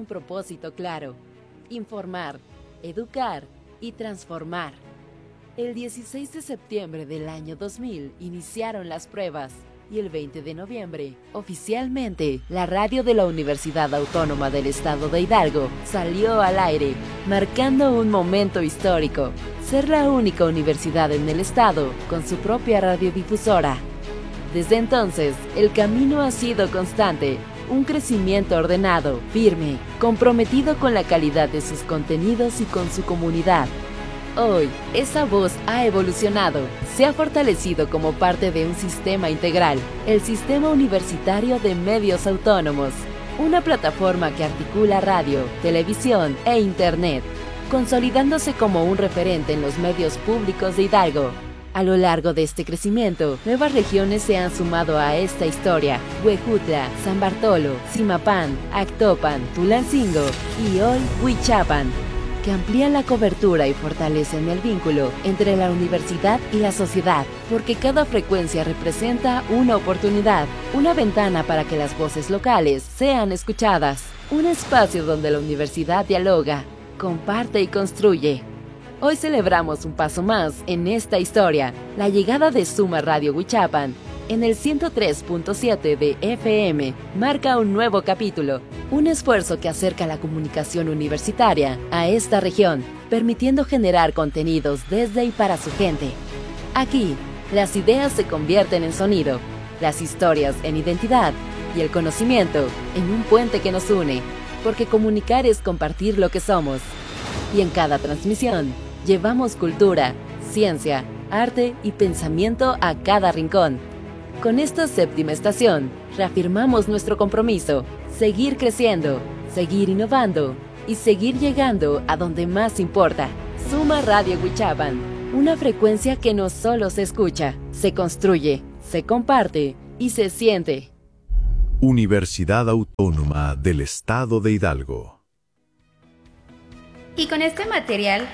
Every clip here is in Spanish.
un propósito claro: informar, educar y transformar. El 16 de septiembre del año 2000 iniciaron las pruebas y el 20 de noviembre, oficialmente, la radio de la Universidad Autónoma del Estado de Hidalgo salió al aire, marcando un momento histórico: ser la única universidad en el estado con su propia radiodifusora. Desde entonces, el camino ha sido constante, un crecimiento ordenado, firme, comprometido con la calidad de sus contenidos y con su comunidad. Hoy, esa voz ha evolucionado, se ha fortalecido como parte de un sistema integral, el Sistema Universitario de Medios Autónomos, una plataforma que articula radio, televisión e internet, consolidándose como un referente en los medios públicos de Hidalgo. A lo largo de este crecimiento, nuevas regiones se han sumado a esta historia: Huejutla, San Bartolo, Zimapán, Actopan, Tulancingo y hoy Huichapan, que amplían la cobertura y fortalecen el vínculo entre la universidad y la sociedad, porque cada frecuencia representa una oportunidad, una ventana para que las voces locales sean escuchadas, un espacio donde la universidad dialoga, comparte y construye. Hoy celebramos un paso más en esta historia: la llegada de Suma Radio Huichapan en el 103.7 de FM marca un nuevo capítulo, un esfuerzo que acerca la comunicación universitaria a esta región, permitiendo generar contenidos desde y para su gente. Aquí, las ideas se convierten en sonido, las historias en identidad y el conocimiento en un puente que nos une, porque comunicar es compartir lo que somos. Y en cada transmisión, llevamos cultura, ciencia, arte y pensamiento a cada rincón. Con esta séptima estación, reafirmamos nuestro compromiso: seguir creciendo, seguir innovando y seguir llegando a donde más importa. Suma Radio Huichapan, una frecuencia que no solo se escucha, se construye, se comparte y se siente. Universidad Autónoma del Estado de Hidalgo. Y con este material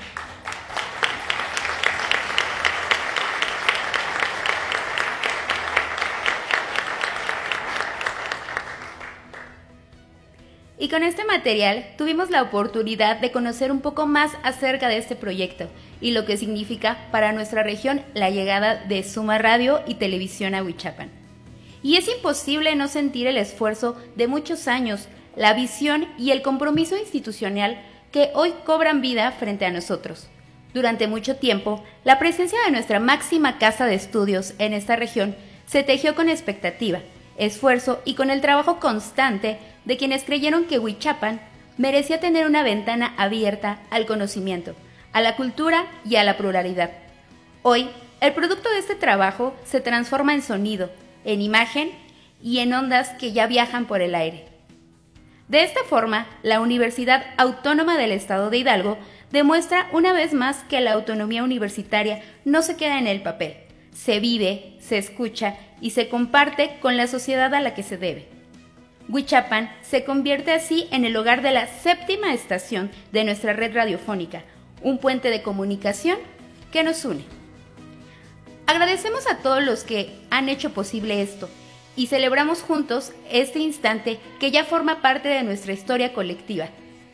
tuvimos la oportunidad de conocer un poco más acerca de este proyecto y lo que significa para nuestra región la llegada de Suma Radio y Televisión a Huichapan. Y es imposible no sentir el esfuerzo de muchos años, la visión y el compromiso institucional que hoy cobran vida frente a nosotros. Durante mucho tiempo, la presencia de nuestra máxima casa de estudios en esta región se tejió con expectativa, esfuerzo y con el trabajo constante de quienes creyeron que Huichapan merecía tener una ventana abierta al conocimiento, a la cultura y a la pluralidad. Hoy, el producto de este trabajo se transforma en sonido, en imagen y en ondas que ya viajan por el aire. De esta forma, la Universidad Autónoma del Estado de Hidalgo demuestra una vez más que la autonomía universitaria no se queda en el papel, se vive, se escucha y se comparte con la sociedad a la que se debe. Huichapan se convierte así en el hogar de la séptima estación de nuestra red radiofónica, un puente de comunicación que nos une. Agradecemos a todos los que han hecho posible esto y celebramos juntos este instante que ya forma parte de nuestra historia colectiva.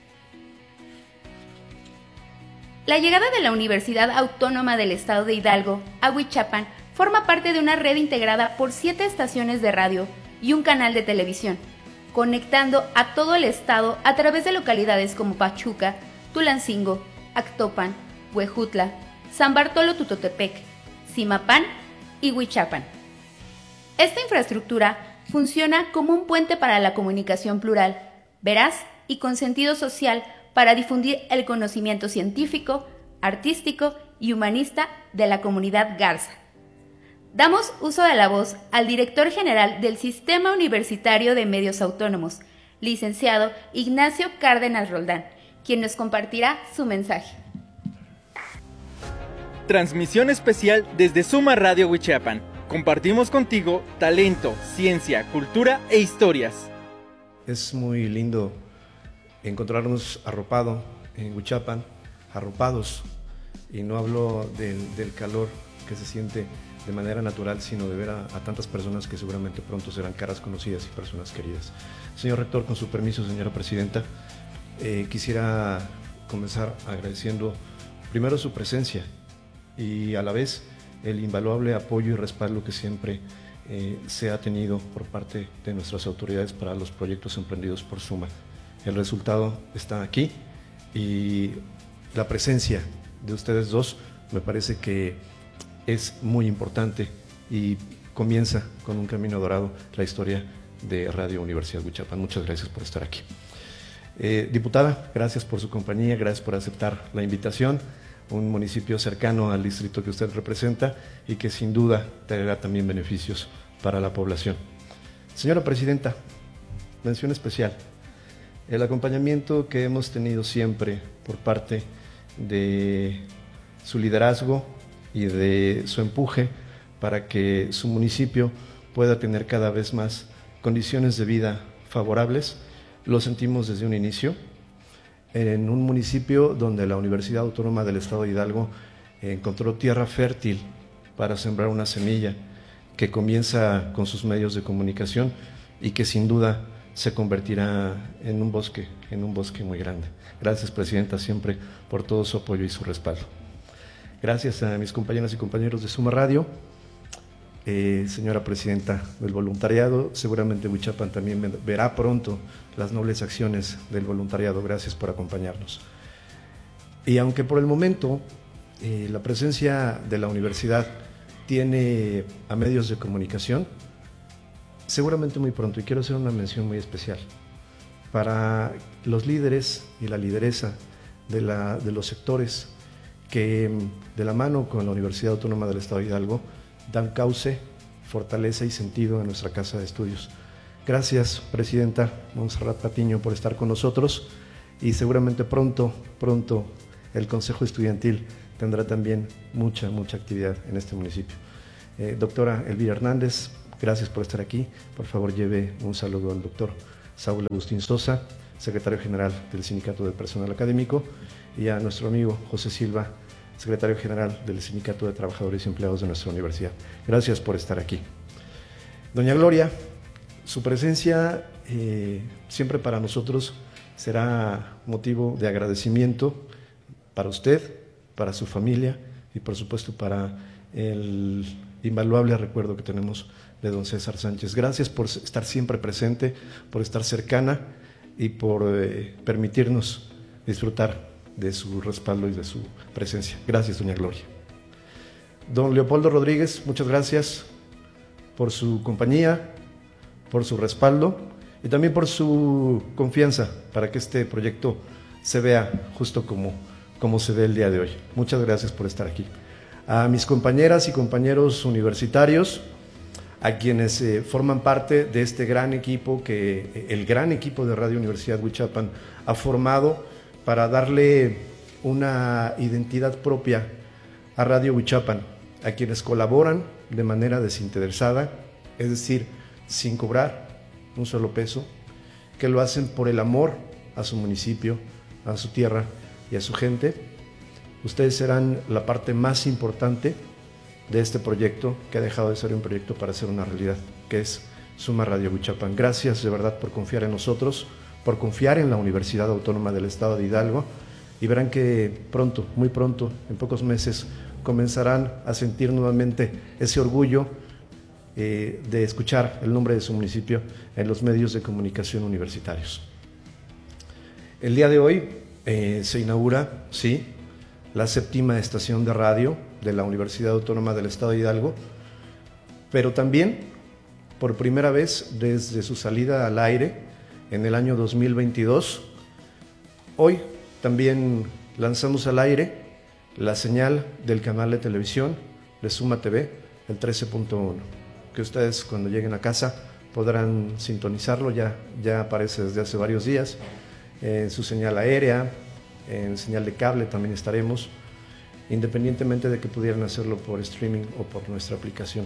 La llegada de la Universidad Autónoma del Estado de Hidalgo a Huichapan forma parte de una red integrada por 7 estaciones de radio y un canal de televisión, conectando a todo el estado a través de localidades como Pachuca, Tulancingo, Actopan, Huejutla, San Bartolo Tutotepec, Zimapán y Huichapan. Esta infraestructura funciona como un puente para la comunicación plural, veraz y con sentido social para difundir el conocimiento científico, artístico y humanista de la comunidad garza. Damos uso de la voz al director general del Sistema Universitario de Medios Autónomos, licenciado Ignacio Cárdenas Roldán, quien nos compartirá su mensaje. Transmisión especial desde Suma Radio Huichapan. Compartimos contigo talento, ciencia, cultura e historias. Es muy lindo encontrarnos arropados en Huichapan, arropados, y no hablo del calor que se siente de manera natural, sino de ver a tantas personas que seguramente pronto serán caras conocidas y personas queridas. Señor rector, con su permiso, señora presidenta, Quisiera comenzar agradeciendo primero su presencia y a la vez el invaluable apoyo y respaldo que siempre se ha tenido por parte de nuestras autoridades para los proyectos emprendidos por Suma. El resultado está aquí y la presencia de ustedes dos me parece que es muy importante y comienza con un camino dorado la historia de Radio Universidad Huichapan. Muchas gracias por estar aquí. Diputada, gracias por su compañía, gracias por aceptar la invitación. Un municipio cercano al distrito que usted representa y que sin duda traerá también beneficios para la población. Señora Presidenta, mención especial. El acompañamiento que hemos tenido siempre por parte de su liderazgo y de su empuje para que su municipio pueda tener cada vez más condiciones de vida favorables, lo sentimos desde un inicio. En un municipio donde la Universidad Autónoma del Estado de Hidalgo encontró tierra fértil para sembrar una semilla que comienza con sus medios de comunicación y que sin duda se convertirá en un bosque muy grande. Gracias, Presidenta, siempre por todo su apoyo y su respaldo. Gracias a mis compañeras y compañeros de Suma Radio. Señora Presidenta del voluntariado, seguramente Huichapan también verá pronto las nobles acciones del voluntariado. Gracias por acompañarnos. Y aunque por el momento la presencia de la universidad tiene a medios de comunicación, seguramente muy pronto, y quiero hacer una mención muy especial, para los líderes y la lideresa de los sectores que de la mano con la Universidad Autónoma del Estado de Hidalgo dan cauce, fortaleza y sentido a nuestra casa de estudios. Gracias, Presidenta Montserrat Patiño, por estar con nosotros y seguramente pronto el Consejo Estudiantil tendrá también mucha actividad en este municipio. Doctora Elvira Hernández, gracias por estar aquí. Por favor, lleve un saludo al doctor Saúl Agustín Sosa, secretario general del Sindicato del Personal Académico, y a nuestro amigo José Silva, secretario general del Sindicato de Trabajadores y Empleados de nuestra universidad. Gracias por estar aquí. Doña Gloria, su presencia siempre para nosotros será motivo de agradecimiento para usted, para su familia y por supuesto para el invaluable recuerdo que tenemos de don César Sánchez. Gracias por estar siempre presente, por estar cercana y por permitirnos disfrutar de su respaldo y de su presencia. Gracias, doña Gloria. Don Leopoldo Rodríguez, muchas gracias por su compañía, por su respaldo y también por su confianza para que este proyecto se vea justo como se ve el día de hoy. Muchas gracias por estar aquí. A mis compañeras y compañeros universitarios, a quienes forman parte de este gran equipo que el gran equipo de Radio Universidad Huichapan ha formado para darle una identidad propia a Radio Huichapan, a quienes colaboran de manera desinteresada, es decir, sin cobrar un solo peso, que lo hacen por el amor a su municipio, a su tierra y a su gente. Ustedes serán la parte más importante de este proyecto que ha dejado de ser un proyecto para ser una realidad, que es Suma Radio Huichapan. Gracias de verdad por confiar en nosotros, por confiar en la Universidad Autónoma del Estado de Hidalgo, y verán que pronto, muy pronto, en pocos meses, comenzarán a sentir nuevamente ese orgullo de escuchar el nombre de su municipio en los medios de comunicación universitarios. El día de hoy se inaugura, sí, la 7ª estación de radio de la Universidad Autónoma del Estado de Hidalgo, pero también por primera vez desde su salida al aire en el año 2022, hoy también lanzamos al aire la señal del canal de televisión de Suma TV, el 13.1, que ustedes cuando lleguen a casa podrán sintonizarlo, ya aparece desde hace varios días, en su señal aérea, en señal de cable también estaremos, independientemente de que pudieran hacerlo por streaming o por nuestra aplicación.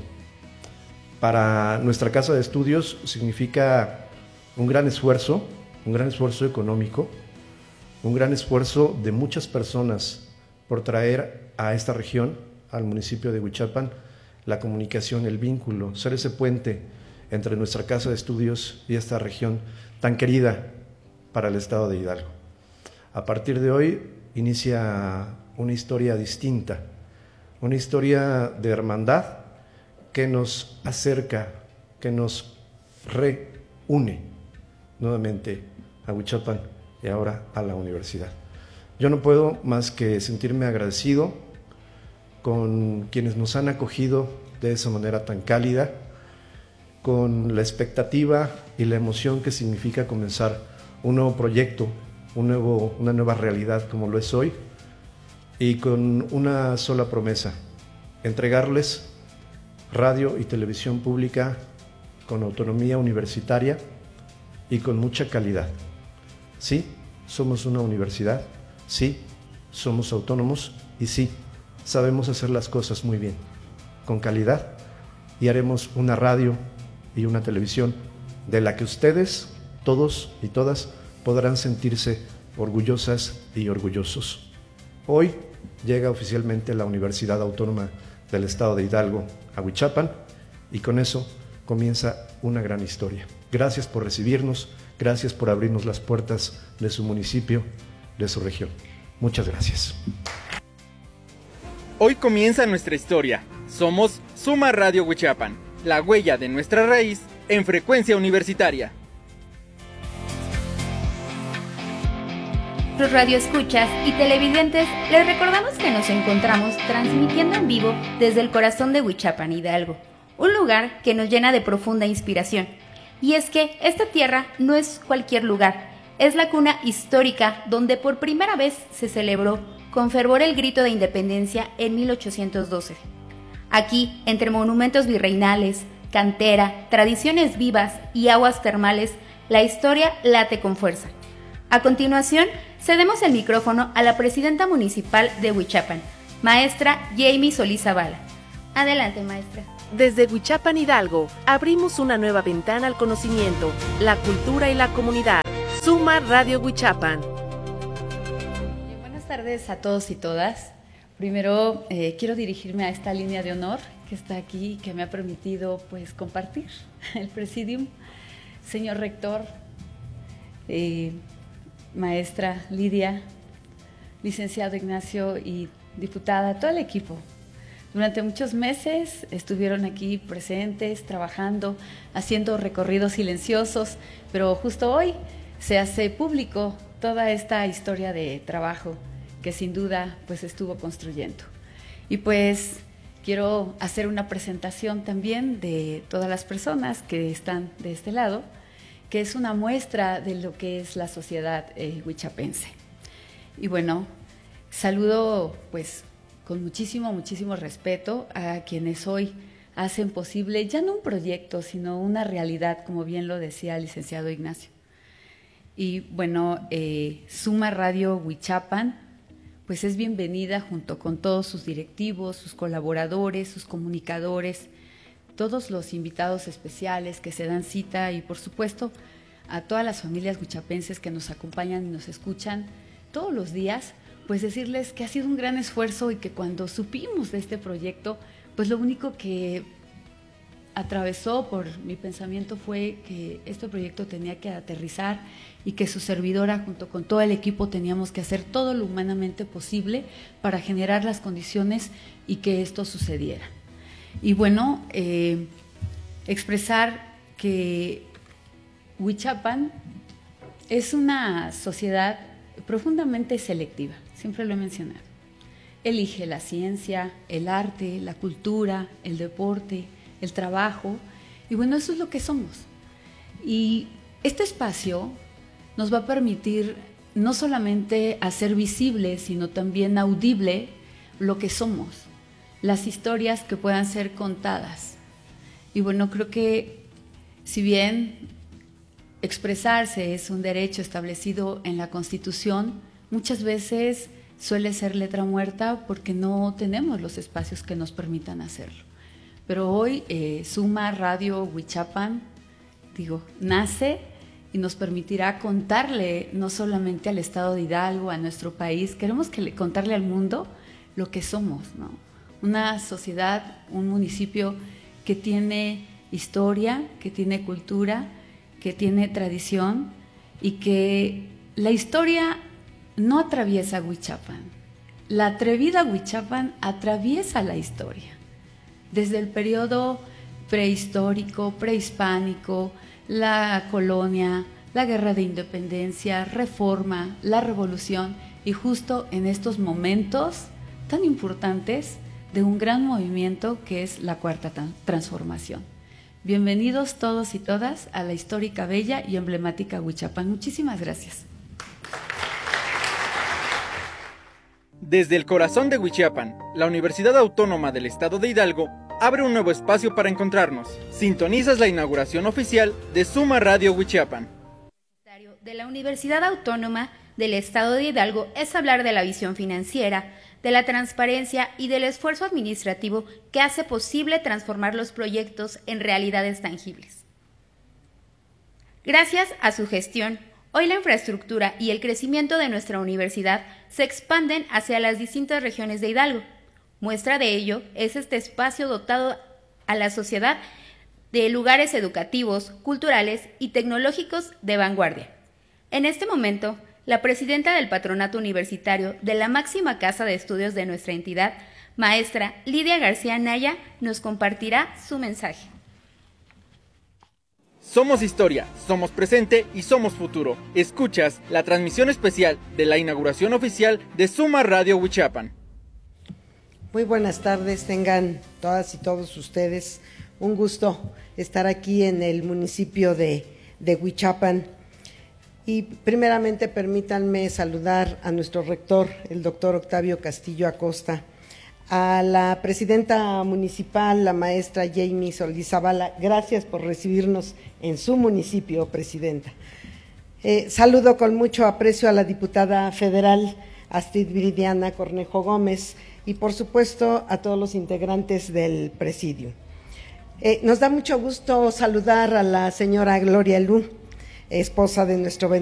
Para nuestra casa de estudios significa un gran esfuerzo económico, un gran esfuerzo de muchas personas por traer a esta región, al municipio de Huichapan, la comunicación, el vínculo, ser ese puente entre nuestra casa de estudios y esta región tan querida para el estado de Hidalgo. A partir de hoy inicia una historia distinta, una historia de hermandad que nos acerca, que nos reúne nuevamente a Huichapan y ahora a la universidad. Yo no puedo más que sentirme agradecido con quienes nos han acogido de esa manera tan cálida, con la expectativa y la emoción que significa comenzar un nuevo proyecto, una nueva realidad como lo es hoy, y con una sola promesa: entregarles radio y televisión pública con autonomía universitaria y con mucha calidad. Sí, somos una universidad, sí, somos autónomos y sí, sabemos hacer las cosas muy bien, con calidad, y haremos una radio y una televisión de la que ustedes, todos y todas, podrán sentirse orgullosas y orgullosos. Hoy llega oficialmente la Universidad Autónoma del Estado de Hidalgo a Huichapan, y con eso comienza una gran historia. Gracias por recibirnos, gracias por abrirnos las puertas de su municipio, de su región. Muchas gracias. Hoy comienza nuestra historia. Somos Suma Radio Huichapan, la huella de nuestra raíz en frecuencia universitaria. Los radioescuchas y televidentes, les recordamos que nos encontramos transmitiendo en vivo desde el corazón de Huichapan, Hidalgo, un lugar que nos llena de profunda inspiración. Y es que esta tierra no es cualquier lugar, es la cuna histórica donde por primera vez se celebró con fervor el grito de independencia en 1812. Aquí, entre monumentos virreinales, cantera, tradiciones vivas y aguas termales, la historia late con fuerza. A continuación, cedemos el micrófono a la presidenta municipal de Huichapan, maestra Jamie Solís Zavala. Adelante, maestra. Desde Huichapan, Hidalgo, abrimos una nueva ventana al conocimiento, la cultura y la comunidad. Suma Radio Huichapan. Buenas tardes a todos y todas. Primero quiero dirigirme a esta línea de honor que está aquí y que me ha permitido pues compartir el presidium. Señor rector, maestra Lidia, licenciado Ignacio y diputada, todo el equipo. Durante muchos meses estuvieron aquí presentes, trabajando, haciendo recorridos silenciosos, pero justo hoy se hace público toda esta historia de trabajo que sin duda pues estuvo construyendo. Y pues quiero hacer una presentación también de todas las personas que están de este lado, que es una muestra de lo que es la sociedad huichapense. Y bueno, saludo pues con muchísimo respeto a quienes hoy hacen posible ya no un proyecto, sino una realidad, como bien lo decía el licenciado Ignacio. Y bueno, Suma Radio Huichapan, pues es bienvenida junto con todos sus directivos, sus colaboradores, sus comunicadores, todos los invitados especiales que se dan cita y por supuesto a todas las familias huichapenses que nos acompañan y nos escuchan todos los días, pues decirles que ha sido un gran esfuerzo y que cuando supimos de este proyecto, pues lo único que atravesó por mi pensamiento fue que este proyecto tenía que aterrizar y que su servidora junto con todo el equipo teníamos que hacer todo lo humanamente posible para generar las condiciones y que esto sucediera. Y bueno, expresar que Huichapan es una sociedad profundamente selectiva, siempre lo he mencionado. Elige la ciencia, el arte, la cultura, el deporte, el trabajo, y bueno, eso es lo que somos. Y este espacio nos va a permitir no solamente hacer visible, sino también audible lo que somos, las historias que puedan ser contadas. Y bueno, creo que si bien expresarse es un derecho establecido en la Constitución, muchas veces suele ser letra muerta porque no tenemos los espacios que nos permitan hacerlo. Pero hoy Suma Radio Huichapan, nace y nos permitirá contarle no solamente al Estado de Hidalgo, a nuestro país, queremos contarle al mundo lo que somos, ¿no? Una sociedad, un municipio que tiene historia, que tiene cultura, que tiene tradición y que la historia no atraviesa Huichapan. La atrevida Huichapan atraviesa la historia. Desde el periodo prehistórico, prehispánico, la colonia, la guerra de independencia, reforma, la revolución y justo en estos momentos tan importantes de un gran movimiento que es la Cuarta Transformación. Bienvenidos todos y todas a la histórica, bella y emblemática Huichapan. Muchísimas gracias. Desde el corazón de Huichapan, la Universidad Autónoma del Estado de Hidalgo abre un nuevo espacio para encontrarnos. Sintonizas la inauguración oficial de Suma Radio Huichapan. De la Universidad Autónoma del Estado de Hidalgo es hablar de la visión financiera, de la transparencia y del esfuerzo administrativo que hace posible transformar los proyectos en realidades tangibles. Gracias a su gestión, hoy la infraestructura y el crecimiento de nuestra universidad se expanden hacia las distintas regiones de Hidalgo. Muestra de ello es este espacio dotado a la sociedad de lugares educativos, culturales y tecnológicos de vanguardia. En este momento, la presidenta del Patronato Universitario de la máxima casa de estudios de nuestra entidad, maestra Lidia García Naya, nos compartirá su mensaje. Somos historia, somos presente y somos futuro. Escuchas la transmisión especial de la inauguración oficial de Suma Radio Huichapan. Muy buenas tardes, tengan todas y todos ustedes. Un gusto estar aquí en el municipio de Huichapan. Y primeramente permítanme saludar a nuestro rector, el doctor Octavio Castillo Acosta, a la presidenta municipal, la maestra Jamie Solizabala. Gracias por recibirnos en su municipio, presidenta. Saludo con mucho aprecio a la diputada federal Astrid Viridiana Cornejo Gómez y por supuesto a todos los integrantes del presidio. Nos da mucho gusto saludar a la señora Gloria Lu, esposa de nuestro